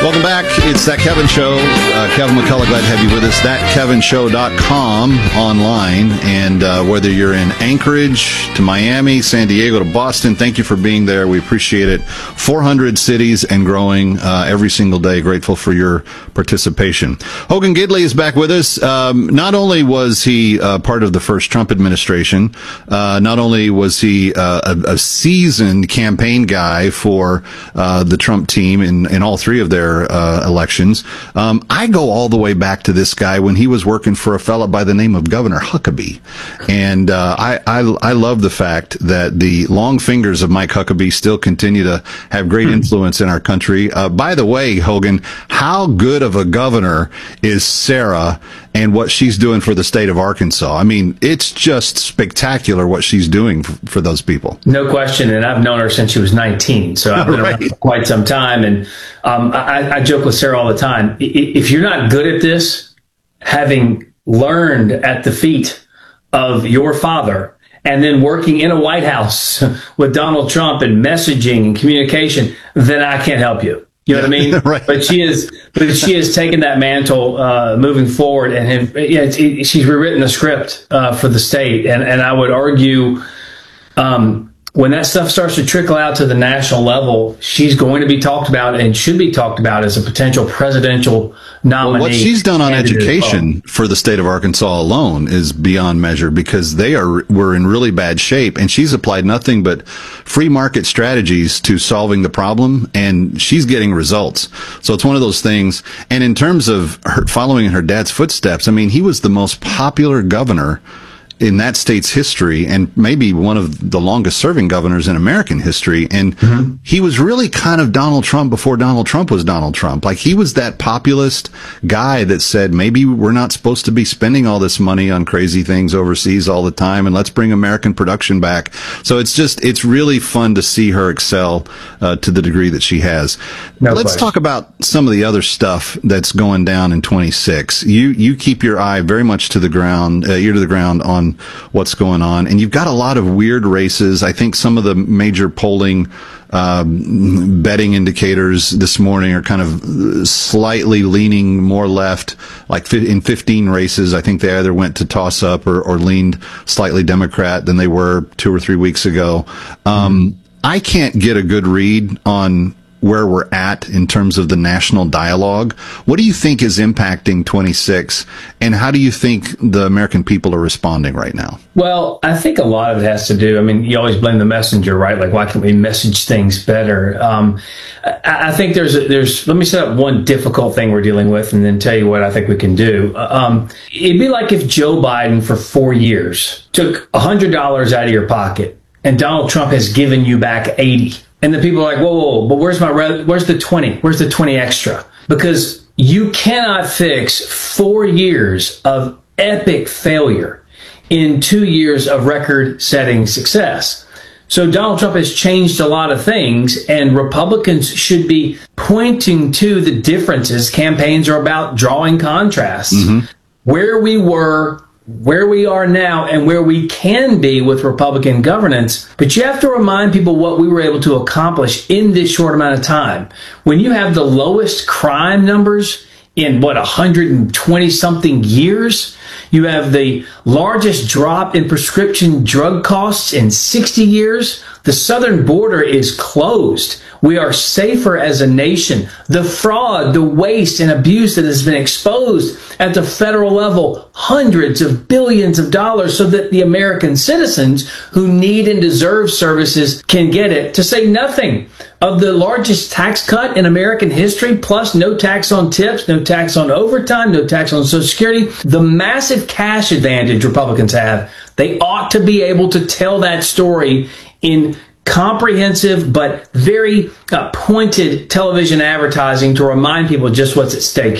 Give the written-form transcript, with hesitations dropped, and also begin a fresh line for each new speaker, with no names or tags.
Welcome back. It's That Kevin Show. Kevin McCullough, glad to have you with us. ThatKevinShow.com online. And whether you're in Anchorage to Miami, San Diego to Boston, thank you for being there. We appreciate it. 400 cities and growing every single day. Grateful for your participation. Hogan Gidley is back with us. Not only was he part of the first Trump administration, not only was he a seasoned campaign guy for the Trump team in all three of their elections. I go all the way back to this guy when he was working for a fella by the name of Governor Huckabee. And I love the fact that the long fingers of Mike Huckabee still continue to have great influence in our country. By the way, Hogan, how good of a governor is Sarah and what she's doing for the state of Arkansas? I mean, it's just spectacular what she's doing for those people.
No question. And I've known her since she was 19. So I've been around for quite some time. And I joke with Sarah all the time. If you're not good at this, having learned at the feet of your father and then working in a White House with Donald Trump and messaging and communication, then I can't help you. You know what I mean?
Right.
But she has taken that mantle moving forward, and she's rewritten the script for the state. And I would argue when that stuff starts to trickle out to the national level, she's going to be talked about and should be talked about as a potential presidential nominee.
Well, what she's done on education for the state of Arkansas alone is beyond measure, because were in really bad shape, and she's applied nothing but free market strategies to solving the problem, and she's getting results. So it's one of those things. And in terms of her following in her dad's footsteps, I mean, he was the most popular governor in that state's history, and maybe one of the longest serving governors in American history. And he was really kind of Donald Trump before Donald Trump was Donald Trump. Like, he was that populist guy that said, maybe we're not supposed to be spending all this money on crazy things overseas all the time, and let's bring American production back. So it's really fun to see her excel to the degree that she has. Let's talk about some of the other stuff that's going down in 26. You keep your eye very much to the ground, ear to the ground on what's going on, and you've got a lot of weird races. I think some of the major polling betting indicators this morning are kind of slightly leaning more left. Like in 15 races, I think they either went to toss up or leaned slightly Democrat than they were 2 or 3 weeks ago. I can't get a good read on where we're at in terms of the national dialogue. What do you think is impacting 26, and how do you think the American people are responding right now?
Well, I think a lot of it has to do, I mean, you always blame the messenger, right? Like, why can't we message things better? I think there's, let me set up one difficult thing we're dealing with and then tell you what I think we can do. It'd be like if Joe Biden for 4 years took $100 out of your pocket and Donald Trump has given you back 80. And the people are like, whoa, but where's the 20? Where's the 20 extra? Because you cannot fix 4 years of epic failure in 2 years of record-setting success. So Donald Trump has changed a lot of things, and Republicans should be pointing to the differences. Campaigns are about drawing contrasts. Where we were, where we are now, and where we can be with Republican governance. But you have to remind people what we were able to accomplish in this short amount of time. When you have the lowest crime numbers in 120 something years, you have the largest drop in prescription drug costs in 60 years. The southern border is closed. We are safer as a nation. The fraud, the waste, and abuse that has been exposed at the federal level, hundreds of billions of dollars, so that the American citizens who need and deserve services can get it, to say nothing of the largest tax cut in American history, plus no tax on tips, no tax on overtime, no tax on Social Security. The massive cash advantage Republicans have, they ought to be able to tell that story in comprehensive but very pointed television advertising to remind people just what's at stake.